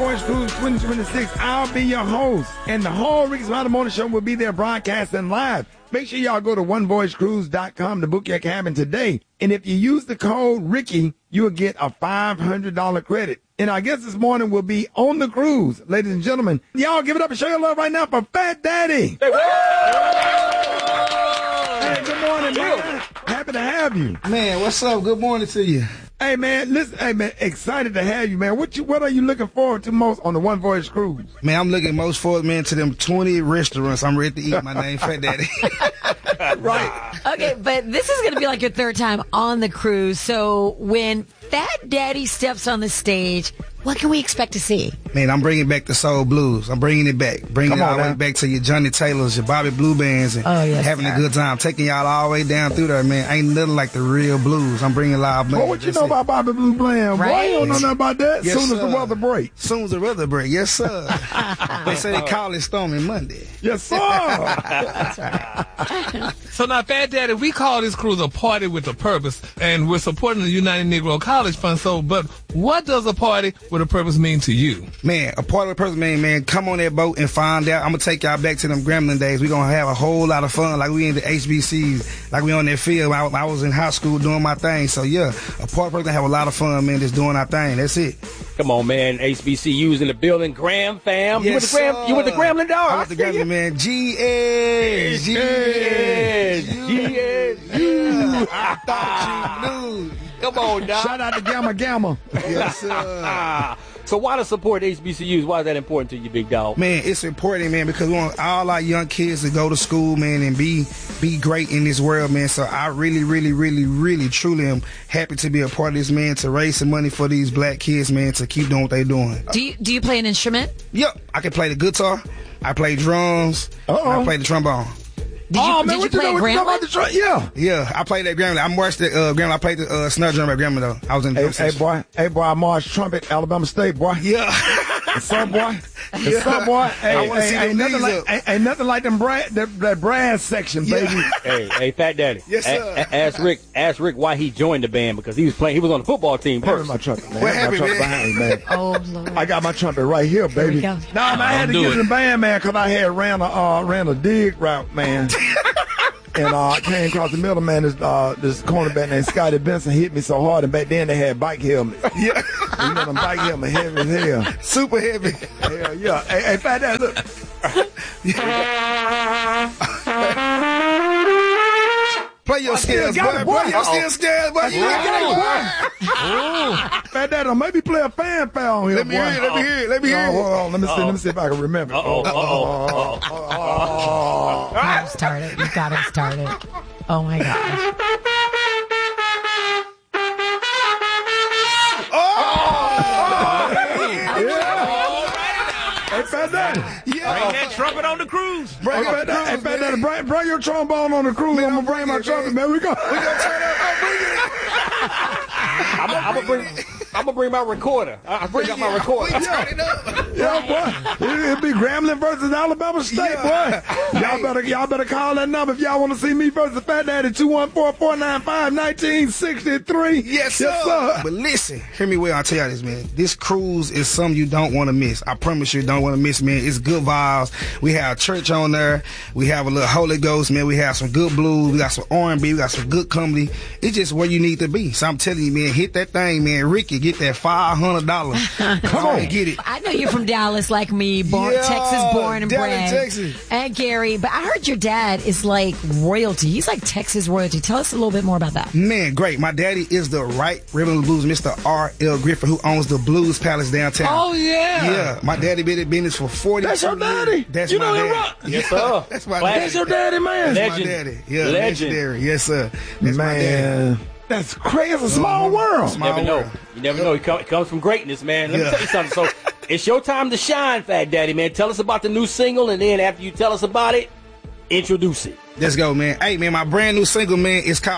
Voice Cruise 2026. I'll be your host, and the whole Ricky Smiley Morning Show will be there broadcasting live. Make sure y'all go to onevoicecruise.com to book your cabin today. And if you use the code Ricky, you'll get a $500 credit. And our guest this morning will be on the cruise. Ladies and gentlemen, y'all give it up and show your love right now for Fat Daddy. Hey, good morning, man. Happy to have you. Man, what's up? Good morning to you. Hey, man, listen, hey, man, excited to have you, man. What are you looking forward to most on the One Voice Cruise? Man, I'm looking most forward, man, to them 20 restaurants I'm ready to eat. My name, Fat Daddy. Right. Okay, but this is going to be like your third time on the cruise. So when Fat Daddy steps on the stage, what can we expect to see? Man, I'm bringing back the soul blues. I'm bringing it back. Bringing it all the way back to your Johnny Taylors, your Bobby Blue Bands, and having a good time. Taking y'all all the way down through there, man. Ain't nothing like the real blues. I'm bringing live bands. Well, what you know about Bobby Blue Bland? Right? Boy, you don't know nothing about that. Yes, soon as the weather break. Soon as the weather break. Yes, sir. They say they call it Stormy Monday. Yes, sir. That's right. So now, Fat Daddy, we call this cruise a party with a purpose, and we're supporting the United Negro College Fund. So, but what does a party with a purpose mean to you? Man, a party with a purpose, man, come on that boat and find out. I'm going to take y'all back to them Gremlin days. We're going to have a whole lot of fun like we in the HBCs, like we on that field. I was in high school doing my thing. So, yeah, a party with a purpose, have a lot of fun, man, just doing our thing. That's it. Come on, man. HBCU's in the building. Graham fam. Yes, you with the Gremlin, dog? I with the Gremlin, man. G-S. I thought you knew. Come on, dog. Shout out to Gamma Gamma. Yes, sir. So why to support HBCUs? Why is that important to you, big dog? Man, it's important, man, because we want all our young kids to go to school, man, and be great in this world, man. So I really, truly am happy to be a part of this, man, to raise some money for these black kids, man, to keep doing what they're doing. Do you play an instrument? Yep. I can play the guitar. I play drums. And I play the trombone. Did you play Gremlin? Yeah, I played that Gremlin. I marched that Gremlin. I played the snare drum at Gremlin, though. I was in the Hey, boy, I marched trumpet, Alabama State, boy. Yeah. What's up, boy? What's up, boy? Hey, ain't nothing like that brass section, baby. Hey, Fat Daddy. Yes, sir. Ask Rick why he joined the band, because he was on the football team first. My trumpet, man. What happened, man? Behind me, man. Oh, Lord. I got my trumpet right here, baby. we go. No, man, I had to get in the band, man, because I had ran a dig route, man. And I came across the middle, man. This cornerback named Scotty Benson hit me so hard, and back then they had bike helmets. Yeah. You know them bike helmets heavy as hell. Super heavy. Hell yeah. Hey, Fat Dad, look. Play your scales, boy. Play your scales, boy. Fat Dad, maybe play a fanfare on here, Let me hear it. Hold on. Let me see if I can remember. Got him started. You got him started. Oh, my gosh. Hey, Fat Daddy. Bring that trumpet on the cruise. Hey, Fat Daddy, bring your trombone on the cruise. I'm going to bring my trumpet, man. We go. I'm gonna bring my recorder. I bring out my recorder. Yeah, boy. It'll be Gremlin versus Alabama State, boy. Y'all better call that number if y'all want to see me versus Fat Daddy. 214-495-1963. Yes, sir. But listen, hear me well. I'll tell y'all this, man. This cruise is something you don't want to miss. I promise you don't want to miss, man. It's good vibes. We have church on there. We have a little Holy Ghost, man. We have some good blues. We got some R&B. We got some good comedy. It's just where you need to be. So I'm telling you, man, hit that thing, man. Ricky, get that $500. Come on, get it. I know you're from Dallas like me, Texas born and bred. Texas. And Gary, but I heard your dad is like royalty. He's like Texas royalty. Tell us a little bit more about that. Man, great. My daddy is the right Reverend Blues, Mr. R.L. Griffin, who owns the Blues Palace downtown. Oh, yeah. Yeah. My daddy been in business for 40 years. That's your daddy? That's you my know daddy. him, right? Yes, sir. That's my daddy. That's your daddy, man. That's my daddy. Yeah, legendary. Yes, sir. That's my daddy. Man, that's crazy. It's a small world. You never know. You never know. It comes from greatness, man. Let me tell you something. So it's your time to shine, Fat Daddy, man. Tell us about the new single, and then after you tell us about it, introduce it. Let's go, man. Hey, man, my brand new single, man, is called